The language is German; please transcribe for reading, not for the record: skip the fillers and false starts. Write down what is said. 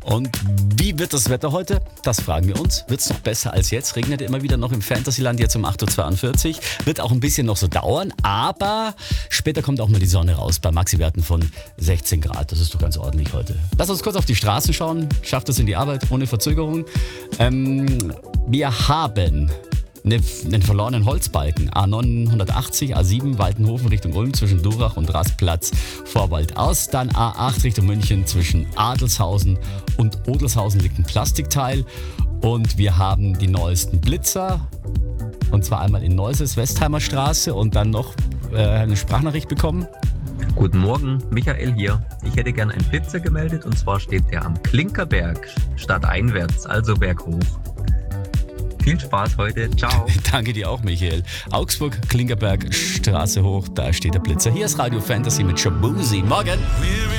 Und wie wird das Wetter heute? Das fragen wir uns. Wird es noch besser als jetzt? Regnet immer wieder noch im Fantasyland jetzt um 8.42 Uhr. Wird auch ein bisschen noch so dauern, aber später kommt auch mal die Sonne raus bei Maxi-Werten von 16 Grad. Das ist doch ganz ordentlich heute. Lass uns kurz auf die Straßen schauen. Schafft es in die Arbeit ohne Verzögerung. Wir haben einen verlorenen Holzbalken. A980, A7, Waltenhofen Richtung Ulm zwischen Durach und Rastplatz Vorwald aus. Dann A8 Richtung München zwischen Adelshausen und Odelshausen liegt ein Plastikteil. Und wir haben die neuesten Blitzer. Und zwar einmal in Neuses, Westheimer Straße und dann noch eine Sprachnachricht bekommen. Guten Morgen, Michael hier. Ich hätte gern einen Blitzer gemeldet und zwar steht der am Klinkerberg stadteinwärts, also berghoch. Viel Spaß heute. Ciao. Danke dir auch, Michael. Augsburg, Klinkerberg, Straße hoch, da steht der Blitzer. Hier ist Radio Fantasy mit Shabuzi. Morgen.